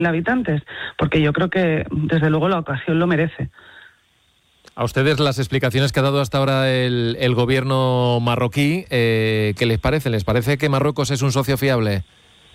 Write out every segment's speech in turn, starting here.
habitantes, porque yo creo que desde luego la ocasión lo merece. A ustedes las explicaciones que ha dado hasta ahora el gobierno marroquí, ¿qué les parece? ¿Les parece que Marruecos es un socio fiable?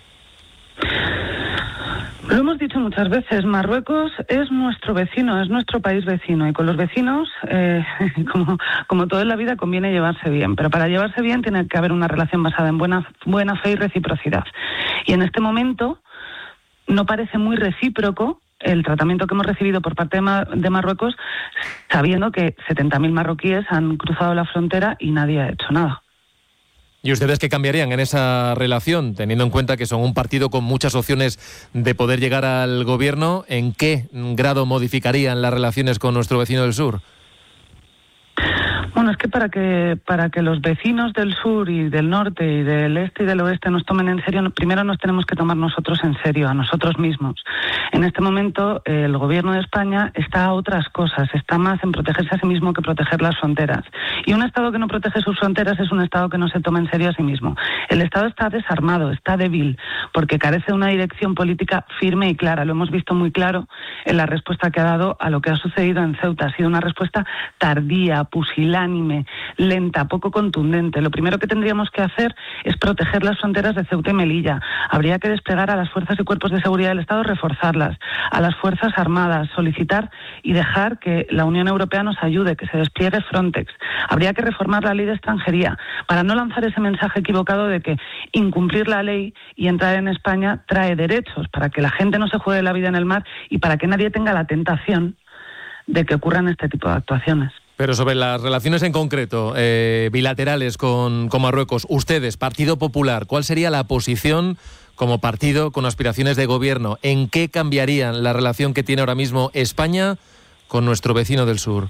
Lo hemos dicho muchas veces, Marruecos es nuestro vecino, es nuestro país vecino, y con los vecinos, como todo en la vida, conviene llevarse bien, pero para llevarse bien tiene que haber una relación basada en buena fe y reciprocidad. Y en este momento no parece muy recíproco el tratamiento que hemos recibido por parte de Marruecos, sabiendo que 70.000 marroquíes han cruzado la frontera y nadie ha hecho nada. ¿Y ustedes qué cambiarían en esa relación, teniendo en cuenta que son un partido con muchas opciones de poder llegar al gobierno? ¿En qué grado modificarían las relaciones con nuestro vecino del sur? Bueno, es que para que los vecinos del sur y del norte y del este y del oeste nos tomen en serio, primero nos tenemos que tomar nosotros en serio, a nosotros mismos. En este momento el gobierno de España está a otras cosas, está más en protegerse a sí mismo que proteger las fronteras. Y un Estado que no protege sus fronteras es un Estado que no se toma en serio a sí mismo. El Estado está desarmado, está débil, porque carece de una dirección política firme y clara. Lo hemos visto muy claro en la respuesta que ha dado a lo que ha sucedido en Ceuta. Ha sido una respuesta tardía, pusilánime, lenta, poco contundente. Lo primero que tendríamos que hacer es proteger las fronteras de Ceuta y Melilla. Habría que desplegar a las fuerzas y cuerpos de seguridad del Estado, reforzarlas, a las fuerzas armadas, solicitar y dejar que la Unión Europea nos ayude, que se despliegue Frontex. Habría que reformar la ley de extranjería para no lanzar ese mensaje equivocado de que incumplir la ley y entrar en España trae derechos, para que la gente no se juegue la vida en el mar y para que nadie tenga la tentación de que ocurran este tipo de actuaciones. Pero sobre las relaciones en concreto, bilaterales con Marruecos, ustedes, Partido Popular, ¿cuál sería la posición como partido con aspiraciones de gobierno? ¿En qué cambiarían la relación que tiene ahora mismo España con nuestro vecino del sur?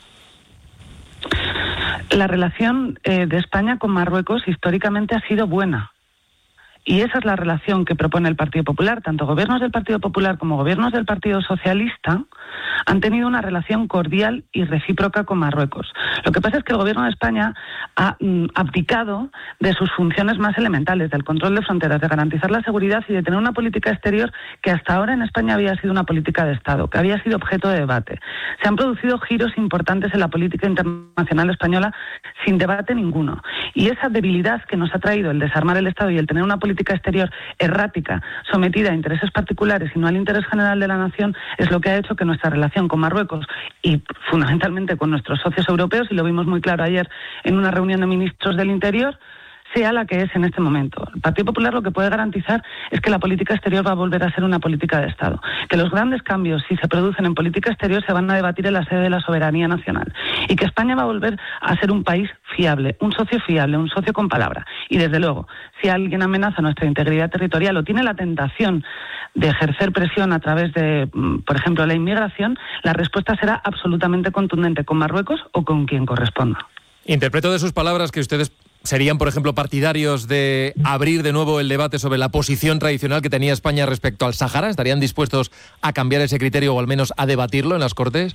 La relación de España con Marruecos históricamente ha sido buena. Y esa es la relación que propone el Partido Popular. Tanto gobiernos del Partido Popular como gobiernos del Partido Socialista han tenido una relación cordial y recíproca con Marruecos. Lo que pasa es que el gobierno de España ha abdicado de sus funciones más elementales, del control de fronteras, de garantizar la seguridad y de tener una política exterior que hasta ahora en España había sido una política de Estado, que había sido objeto de debate. Se han producido giros importantes en la política internacional española sin debate ninguno. Y esa debilidad que nos ha traído el desarmar el Estado y el tener una política exterior errática, sometida a intereses particulares y no al interés general de la nación, es lo que ha hecho que nuestra relación con Marruecos y fundamentalmente con nuestros socios europeos, y lo vimos muy claro ayer en una reunión de ministros del Interior, sea la que es en este momento. El Partido Popular lo que puede garantizar es que la política exterior va a volver a ser una política de Estado, que los grandes cambios, si se producen en política exterior, se van a debatir en la sede de la soberanía nacional, y que España va a volver a ser un país fiable, un socio con palabra. Y desde luego, si alguien amenaza nuestra integridad territorial o tiene la tentación de ejercer presión a través de, por ejemplo, la inmigración, la respuesta será absolutamente contundente con Marruecos o con quien corresponda. Interpreto de sus palabras que ustedes serían, por ejemplo, partidarios de abrir de nuevo el debate sobre la posición tradicional que tenía España respecto al Sáhara. ¿Estarían dispuestos a cambiar ese criterio o al menos a debatirlo en las Cortes?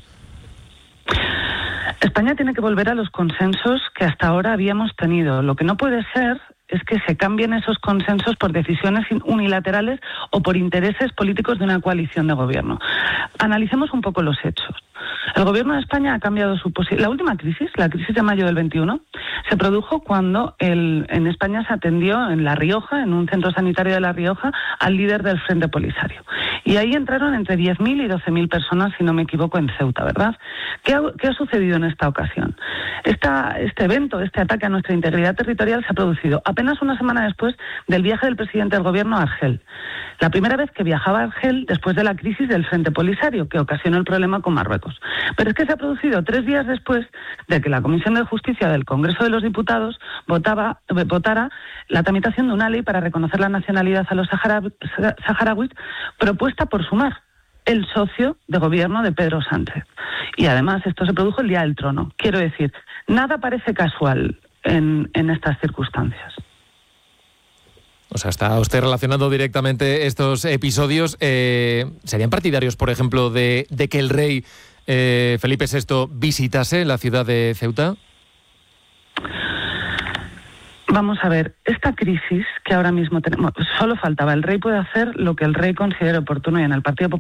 España tiene que volver a los consensos que hasta ahora habíamos tenido. Lo que no puede ser es que se cambien esos consensos por decisiones unilaterales o por intereses políticos de una coalición de gobierno. Analicemos un poco los hechos. El gobierno de España ha cambiado su posición. La última crisis, la crisis de mayo del 21, se produjo cuando en España se atendió en La Rioja, en un centro sanitario de La Rioja, al líder del Frente Polisario. Y ahí entraron entre 10.000 y 12.000 personas, si no me equivoco, en Ceuta, ¿verdad? ¿Qué ha sucedido en esta ocasión? Este evento, este ataque a nuestra integridad territorial se ha producido apenas una semana después del viaje del presidente del gobierno a Argel. La primera vez que viajaba a Argel después de la crisis del Frente Polisario, que ocasionó el problema con Marruecos. Pero es que se ha producido 3 días después de que la Comisión de Justicia del Congreso de los Diputados votara la tramitación de una ley para reconocer la nacionalidad a los saharauis propuesta por Sumar, el socio de gobierno de Pedro Sánchez. Y además esto se produjo el día del trono. Quiero decir, nada parece casual en estas circunstancias. O sea, está usted relacionando directamente estos episodios. ¿Serían partidarios, por ejemplo, de que el rey Felipe VI visitase la ciudad de Ceuta? Vamos a ver, esta crisis que ahora mismo tenemos, solo faltaba, el rey puede hacer lo que el rey considere oportuno, y en el Partido Popular